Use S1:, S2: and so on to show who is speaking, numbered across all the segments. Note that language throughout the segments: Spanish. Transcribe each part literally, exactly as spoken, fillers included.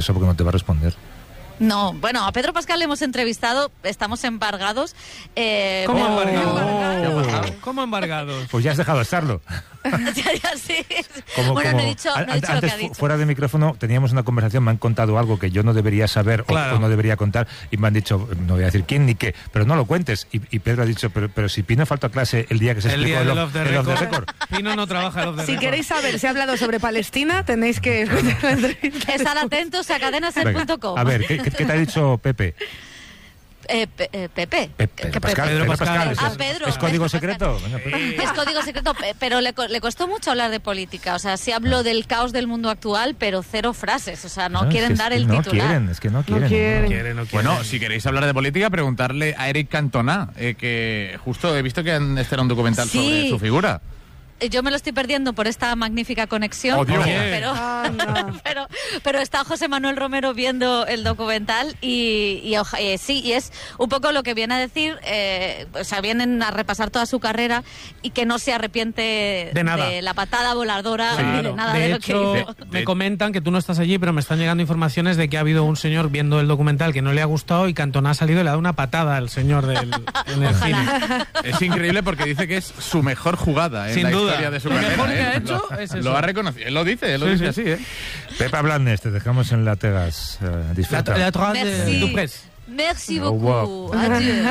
S1: pasa porque no te va a responder.
S2: No, bueno, a Pedro Pascal le hemos entrevistado, estamos embargados. Eh,
S3: ¿Cómo
S2: pero...
S3: embargados? ¿Cómo embargados?
S1: Pues ya has dejado de estarlo.
S2: ya, ya, sí.
S1: Como,
S2: bueno,
S1: como,
S2: no he dicho, no he dicho
S1: antes,
S2: lo que ha dicho.
S1: Fuera de micrófono teníamos una conversación, me han contado algo que yo no debería saber claro. o, o no debería contar y me han dicho, no voy a decir quién ni qué, pero no lo cuentes. Y, y Pedro ha dicho, pero, pero si Pino faltó a clase el día que se
S3: el
S1: explicó
S3: día
S1: el,
S3: Off the
S1: el Off the
S3: Record.
S1: Record.
S3: Pino no trabaja el Off the
S4: Si
S3: Record.
S4: queréis saber si ha hablado sobre Palestina, tenéis que escuchar la entrevista.
S2: Estar atentos a cadena ser punto com.
S1: A ver, ¿qué, qué, ¿qué te ha dicho Pepe?
S2: Eh, pe, eh, Pepe.
S1: Pe, Pedro Pascal.
S3: Pedro
S1: Pedro
S3: Pascal.
S1: Pascal.
S2: Ah,
S1: ¿Es,
S2: Pedro.
S1: ¿Es código
S2: Pedro
S1: secreto? Venga,
S3: Sí.
S2: Es código secreto, pero le, le costó mucho hablar de política. O sea, sí habló del caos del mundo actual, pero cero frases. O sea, no, no quieren
S1: es
S2: dar
S1: que
S2: el
S1: no
S2: titular.
S1: Quieren, es que no quieren.
S4: No quieren.
S3: No quiere, no quiere.
S5: Bueno, si queréis hablar de política, preguntarle a Eric Cantona, eh, que justo he visto que han, este era un documental
S2: Sí.
S5: sobre su figura.
S2: Yo me lo estoy perdiendo por esta magnífica conexión,
S5: Oh, Dios.
S2: pero, pero, pero está José Manuel Romero viendo el documental y, y eh, sí, y es un poco lo que viene a decir, eh, o sea, vienen a repasar toda su carrera y que no se arrepiente
S3: De nada.
S2: de la patada voladora
S3: Sí.
S2: ni de nada
S3: de
S2: de,
S3: hecho,
S2: lo que hizo.
S3: me
S5: De-
S3: comentan que tú no estás allí, pero me están llegando informaciones de que ha habido un señor viendo el documental que no le ha gustado y Cantona ha salido y le ha dado una patada al señor del, en el cine.
S2: Ojalá.
S5: Es increíble porque dice que es su mejor jugada en
S3: Sin
S5: la
S3: duda.
S5: historia de su
S3: Lo
S5: carrera.
S3: mejor que
S5: ¿eh?
S3: ha hecho
S5: lo,
S3: es eso.
S5: Lo ha reconocido. Él lo dice, él lo
S3: Sí,
S5: dice
S3: sí.
S5: así, ¿eh?
S1: Pepa Blanes, te dejamos en la Tegas. Eh,
S3: La,
S1: disfruta.
S3: la droite de
S2: Merci.
S3: Duprés.
S2: Merci
S1: Oh,
S2: beaucoup.
S1: wow.
S2: Adieu.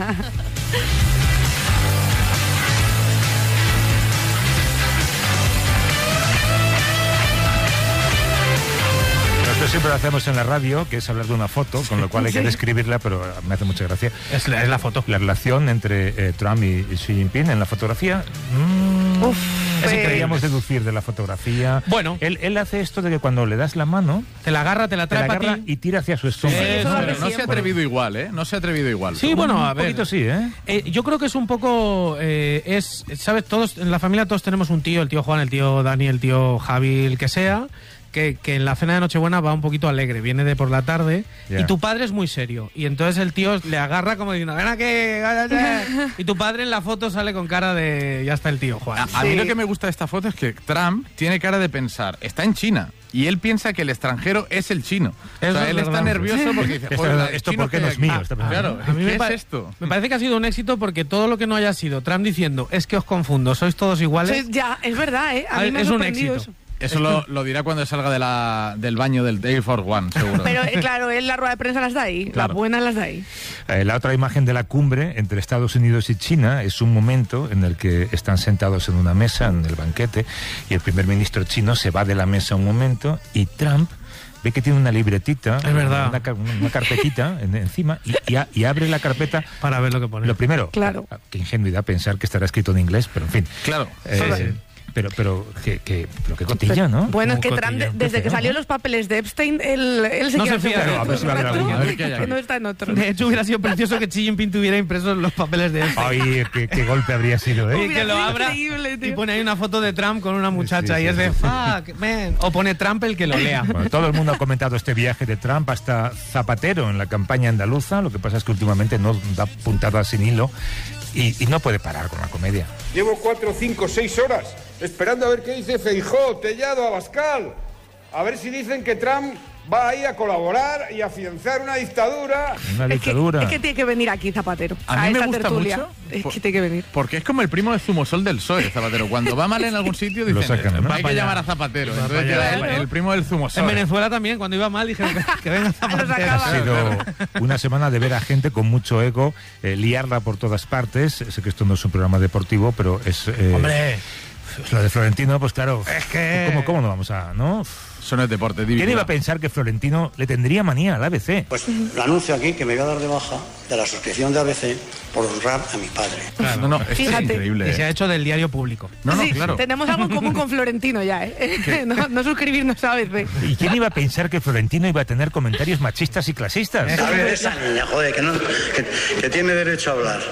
S1: Nosotros siempre lo hacemos en la radio, que es hablar de una foto, con lo cual hay que
S4: Sí.
S1: describirla, pero me hace mucha gracia.
S3: Es la, es la foto.
S1: La relación entre eh, Trump y, y Xi Jinping en la fotografía. mm,
S4: Uf,
S1: ¿Qué
S4: pues-
S1: queríamos deducir de la fotografía?
S3: Bueno.
S1: Él, él hace esto de que cuando le das la mano,
S3: Te la agarra, te la
S1: te la
S3: trae para
S1: agarra
S3: ti.
S1: y tira hacia su estómago.
S3: Sí,
S4: eso lo
S5: Pero
S4: hace
S5: no se ha
S4: siempre.
S5: atrevido igual, ¿eh? No se ha atrevido igual.
S3: Sí, bueno, a
S1: Un
S3: ver.
S1: poquito sí, ¿eh?
S3: Eh, yo creo que es un poco, eh, es, ¿sabes? Todos, en la familia todos tenemos un tío, el tío Juan, el tío Dani, el tío Javi, el que sea, que, que en la cena de Nochebuena va un poquito alegre, viene de por la tarde,
S1: Ya.
S3: y tu padre es muy serio, y entonces el tío le agarra como diciendo, ven aquí, cállate", y tu padre en la foto sale con cara de, ya está el tío Juan.
S5: A, a mí
S4: Sí.
S5: lo que me gusta de esta foto es que Trump tiene cara de pensar, está en China, y él piensa que el extranjero es el chino. O
S3: Eso
S5: sea,
S3: es
S5: él está
S3: verdad.
S5: nervioso porque dice,
S1: Esto-
S5: "Joder, el
S1: esto
S5: chino
S1: porque
S5: que
S1: no
S5: hay
S1: es
S5: aquí".
S1: mío, está pensando.
S5: Claro,
S3: A mí me
S5: ¿qué
S3: pa-
S5: es esto?
S3: Me parece que ha sido un éxito porque todo lo que no haya sido Trump diciendo, es que os confundo, sois todos iguales,
S4: Sí, ya, es verdad, ¿eh? A mí me ha
S3: es un
S4: sorprendido
S3: éxito.
S4: eso.
S5: Eso lo, lo dirá cuando salga de la, del baño del Air Force One, seguro.
S4: Pero eh, claro, él la rueda de prensa las da ahí,
S5: Claro.
S4: las buenas las da ahí.
S1: Eh, la otra imagen de la cumbre entre Estados Unidos y China es un momento en el que están sentados en una mesa, en el banquete, y el primer ministro chino se va de la mesa un momento y Trump ve que tiene una libretita,
S3: Es verdad.
S1: Una, ca- una carpetita en- encima, y, y a- y abre la carpeta.
S3: para ver lo que pone.
S1: Lo primero,
S4: Claro.
S1: ah, qué ingenuidad pensar que estará escrito en inglés, pero en fin.
S5: Claro.
S1: Eh, pero, pero, que, que, pero qué cotilla, ¿no?
S4: Bueno, es que
S3: Un
S4: Trump,
S3: cotillo.
S4: de- desde que
S1: Qué feo,
S4: salió
S1: ¿no?
S4: los papeles de Epstein, él, él se
S3: No
S4: quiere
S3: se fía
S4: hacer
S3: de-
S4: un
S3: a ver
S1: si va a haber
S4: rato,
S1: alguien,
S5: a ver qué hay
S4: que
S5: aquí.
S4: no está en otro.
S3: De hecho, hubiera sido precioso que Xi Jinping tuviera impresos los papeles de él.
S1: Ay, qué, qué golpe habría sido, ¿eh?
S3: Y que lo
S4: sido
S3: abra
S4: increíble, tío.
S3: y pone ahí una foto de Trump con una muchacha
S1: Sí, sí,
S3: y es de
S1: sí, sí.
S3: fuck, man. O pone Trump el que lo lea.
S1: Bueno, todo el mundo ha comentado este viaje de Trump hasta Zapatero en la campaña andaluza. Lo que pasa es que últimamente no da puntadas sin hilo y, y no puede parar con la comedia.
S6: Llevo cuatro, cinco, seis horas esperando a ver qué dice Feijóo, Tellado, Abascal. A ver si dicen que Trump va ahí a colaborar y a afianzar una dictadura.
S1: Una
S4: Es que,
S1: dictadura.
S4: es que tiene que venir aquí Zapatero.
S5: A mí me
S4: esta
S5: gusta
S4: tertulia.
S5: mucho,
S4: Es
S5: por-
S4: que tiene que venir.
S5: Porque es como el primo de Zumosol del P S O E, Zapatero. Cuando va mal en algún sitio,
S1: Lo
S5: dicen,
S1: sacan, ¿no?
S5: hay
S3: Va
S5: que
S3: para
S5: llamar
S3: allá.
S5: a Zapatero.
S3: Va
S5: Entonces
S3: para
S5: queda
S3: allá.
S5: el, el primo del Zumosol.
S3: En Venezuela también, cuando iba mal, dijeron que, que venga Zapatero.
S4: acaba.
S1: Ha sido una semana de ver a gente con mucho ego eh, liarla por todas partes. Sé que esto no es un programa deportivo, pero es... eh,
S3: Hombre,
S1: lo de Florentino, pues claro,
S3: Es que-
S1: ¿cómo, cómo no vamos a...? ¿no?
S5: Eso no es deporte, divino.
S1: ¿Quién iba a pensar que Florentino le tendría manía al A B C?
S7: Pues lo anuncio aquí que me voy a dar de baja de la suscripción de A B C por honrar a mi padre.
S5: No, no, esto
S4: Fíjate.
S5: es increíble.
S3: y se ha hecho del diario público.
S5: No, no,
S4: Sí,
S5: claro.
S4: tenemos algo en común con Florentino ya, ¿eh? No, no suscribirnos a veces.
S1: ¿Y quién iba a pensar que Florentino iba a tener comentarios machistas y clasistas?
S7: A ver, esa niña, joder, que, no, que, que tiene derecho a hablar.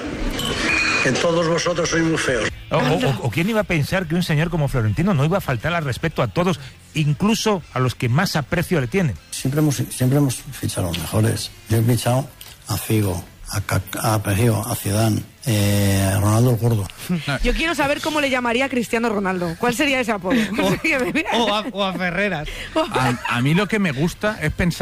S7: Que todos vosotros sois muy feos.
S1: O, o- o quién iba a pensar que un señor como Florentino no iba a faltar al respeto a todos, incluso a los que más aprecio le tienen?
S7: Siempre hemos, siempre hemos fichado a los mejores. Yo he fichado a Figo, a, Ca- a Pejío, a Zidane, eh, a Ronaldo el Gordo.
S4: Yo quiero saber cómo le llamaría a Cristiano Ronaldo. ¿Cuál sería ese apodo?
S3: O a, o a Ferreras.
S5: A, a mí lo que me gusta es pensar